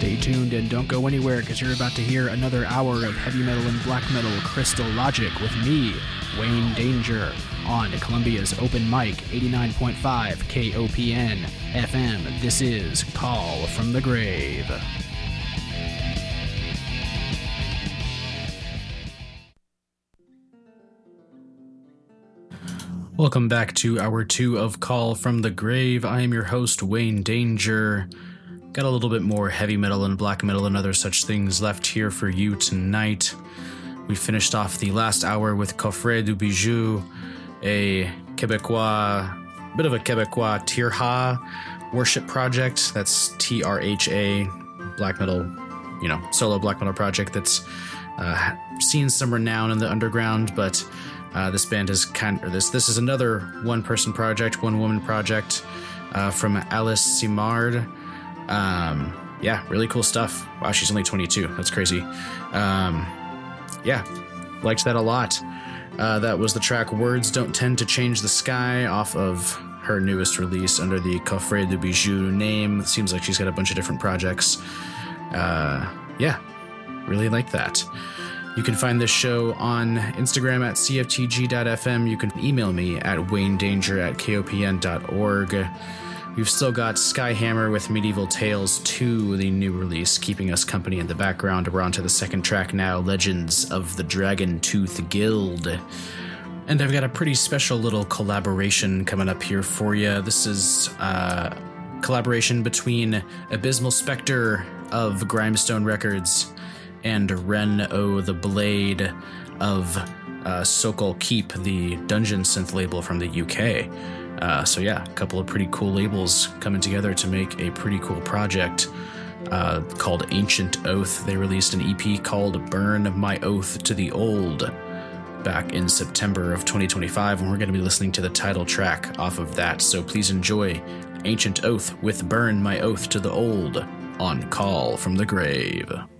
Stay tuned and don't go anywhere because you're about to hear another hour of heavy metal and black metal Crystal Logic with me, Wayne Danger, on Columbia's Open Mic 89.5 KOPN FM. This is Call from the Grave. Welcome back to Hour 2 of Call from the Grave. I am your host, Wayne Danger. Got a little bit more heavy metal and black metal and other such things left here for you tonight. We finished off the last hour with Coffret du Bijou, a Quebecois, bit of a Quebecois Tirha worship project. That's TRHA, black metal, solo black metal project that's seen some renown in the underground, but this band is this is another one-person project, one-woman project from Alice Simard. Really cool stuff. Wow, she's only 22. That's crazy. Liked that a lot. That was the track Words Don't Tend to Change the Sky off of her newest release under the Coffret du Bijou name. It seems like she's got a bunch of different projects. Really like that. You can find this show on Instagram at cftg.fm. You can email me at waynedanger@kopn.org. We've still got Skyhammer with Medieval Tales 2, the new release, keeping us company in the background. We're on to the second track now, Legends of the Dragon Tooth Guild. And I've got a pretty special little collaboration coming up here for you. This is a collaboration between Abysmal Spectre of Grimestone Records and Ren O the Blade of Sokol Keep, the dungeon synth label from the UK. A couple of pretty cool labels coming together to make a pretty cool project called Ancient Oath. They released an EP called Burn My Oath to the Old back in September of 2025, and we're going to be listening to the title track off of that. So please enjoy Ancient Oath with Burn My Oath to the Old on Call from the Grave.